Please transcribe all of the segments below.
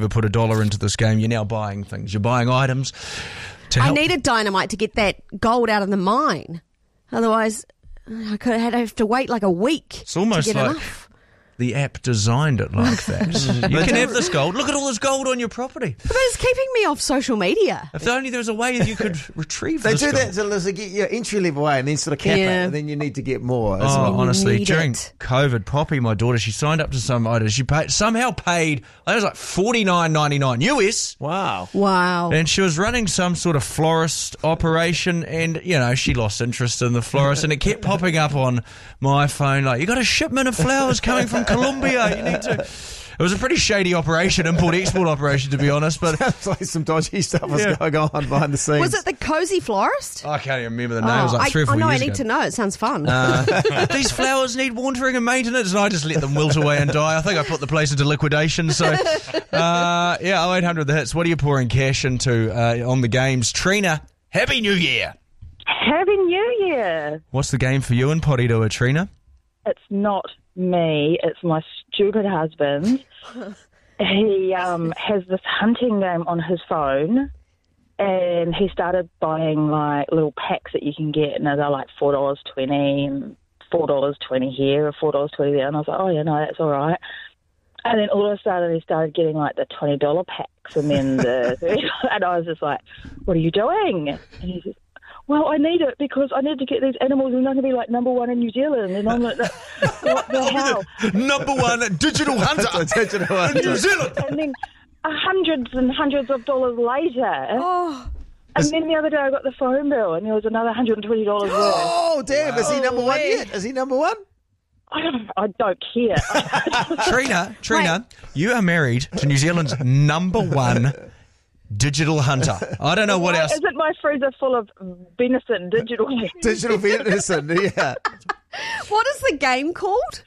ever put $1 into this game, you're now buying things. You're buying items to help. I needed dynamite to get that gold out of the mine. Otherwise, I could have to wait like a week. It's almost to get like enough. The app designed it like that. You can have this gold. Look at all this gold on your property. But it's keeping me off social media. If only there was a way you could retrieve They this do gold. that to get your entry level way and then sort of cap it, and then you need to get more. As well. Honestly, need during it. COVID, Poppy, my daughter, she signed up to some items. She somehow paid, I think it was like $49.99 US. Wow. Wow. And she was running some sort of florist operation, and, she lost interest in the florist, and it kept popping up on my phone like, you got a shipment of flowers coming from Colombia. You need to... It was a pretty shady operation, import-export operation, to be honest. But Sounds like some dodgy stuff was going on behind the scenes. Was it the Cozy Florist? I can't even remember the name. It was like 3 or 4 I know, years I need ago. to know. It sounds fun. These flowers need watering and maintenance, and I just let them wilt away and die. I think I put the place into liquidation. So, 0800 The Hits. What are you pouring cash into on the games? Trina, Happy New Year. Happy New Year. What's the game for you and Potty Doer, Trina? It's not me. It's my stupid husband. He has this hunting game on his phone, and he started buying like little packs that you can get, and they're like $4.20 and $4.20 here or $4.20 there. And I was like, oh yeah, no, that's all right. And then all of a sudden he started getting like the $20 packs, and then and I was just like, what are you doing? And he says, well, I need it because I need to get these animals, and I'm going to be like number one in New Zealand. And I'm like, what the hell? Number one digital hunter in New Zealand. And then hundreds and hundreds of dollars later. Oh. And then the other day I got the phone bill, and there was another $120 worth. Oh, damn. Wow. Is he number one yet? Is he number one? I don't care. Trina, you are married to New Zealand's number one digital hunter. I don't know what else. Isn't my freezer full of venison, digital venison, yeah. What is the game called?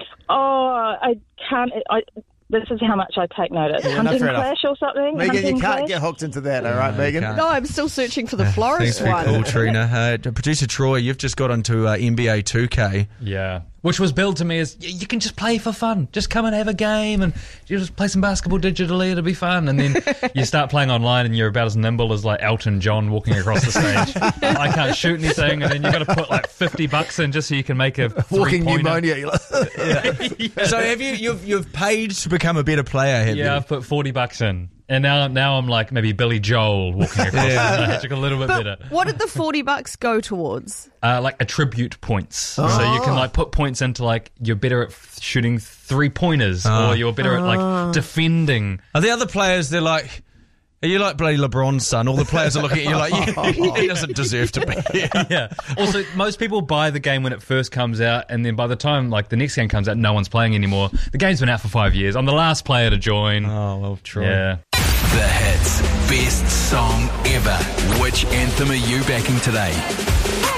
Oh, I can't. This is how much I take notice. Yeah, Hunting Clash or something? Megan, Hunting you can't Clash? get hooked into that, all right, Megan? No, I'm still searching for the florist Thanks for your one. call, Trina. Producer Troy, you've just got onto NBA 2K. Yeah. Which was billed to me as, you can just play for fun. Just come and have a game, and you just play some basketball digitally, it'll be fun. And then you start playing online, and you're about as nimble as like Elton John walking across the stage. I can't shoot anything, and then you've got to put like $50 in just so you can make a walking three-pointer. pneumonia. Yeah. So have you've paid to become a better player, have you? Yeah, I've put $40 in. And now I'm like maybe Billy Joel walking across the stage, a little bit better. What did the $40 go towards? Like attribute points. So you can like put points into like you're better at shooting 3-pointers, or you're better at like defending. Are the other players, they're like, are you like bloody LeBron's son? All the players are looking at you like, he doesn't deserve to be here. Yeah. Also, most people buy the game when it first comes out, and then by the time like the next game comes out, no one's playing anymore. The game's been out for 5 years. I'm the last player to join. Oh, well, Troy. Yeah. The Hits. Best song ever. Which anthem are you backing today?